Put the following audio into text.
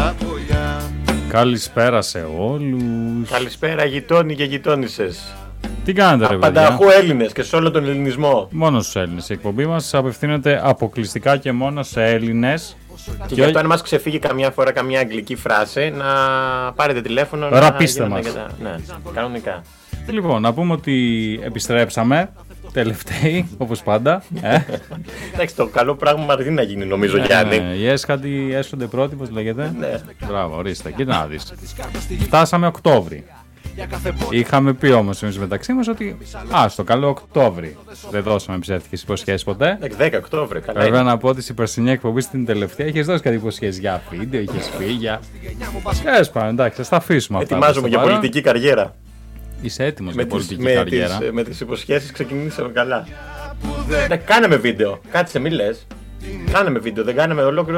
Καλησπέρα σε όλους. Καλησπέρα γειτόνι και γειτόνισσες. Τι κάνετε ρε παιδιά? Πανταχού Έλληνες και σε όλο τον ελληνισμό. Μόνο στους Έλληνες. Η εκπομπή μας απευθύνεται αποκλειστικά και μόνο σε Έλληνες. Και γι' αυτό αν μας ξεφύγει καμιά φορά καμιά αγγλική φράση, να πάρετε τηλέφωνο. Ραπίστε μας. Ναι, κανονικά. Λοιπόν, να πούμε ότι επιστρέψαμε. Τελευταίοι, όπως πάντα. Εντάξει, το καλό πράγμα μαρτύρι να γίνει, νομίζω, Γιάννη. Οι έσχατοι έσονται πρώτοι, πώς λέγεται. Ναι. Μπράβο, ορίστε, κοίτα να δεις. Φτάσαμε Οκτώβρη. Είχαμε πει όμως εμείς μεταξύ μας ότι στο καλό Οκτώβρη. Δεν δώσαμε ψεύτικες υποσχέσεις ποτέ. 10 Οκτώβρη, καλά. Βέβαια να πω ότι στην περσινή εκπομπή στην τελευταία είχες δώσει κάτι υποσχέσεις για βίντεο, είχες πει για. Έσπανε, εντάξει, θα τα αφήσουμε αυτά. Ετοιμάζομαι για πολιτική καριέρα. Είσαι έτοιμος για πολιτική καριέρα? Με τις υποσχέσεις ξεκινήσαμε καλά. Κάναμε βίντεο. Κάτσε, μη λες. Κάναμε βίντεο, δεν κάναμε ολόκληρο.